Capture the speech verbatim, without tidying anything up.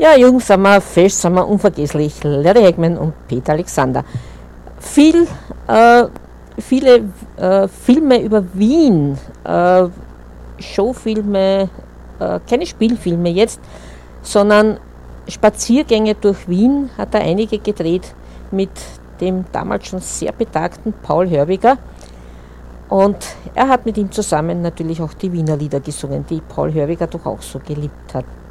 Ja, jung sind wir, fest sind wir, unvergesslich. Larry Hagman und Peter Alexander. Viel, äh, viele äh, Filme über Wien, äh, Showfilme, äh, keine Spielfilme jetzt, sondern Spaziergänge durch Wien hat er einige gedreht mit dem damals schon sehr betagten Paul Hörbiger. Und er hat mit ihm zusammen natürlich auch die Wiener Lieder gesungen, die Paul Hörbiger doch auch so geliebt hat.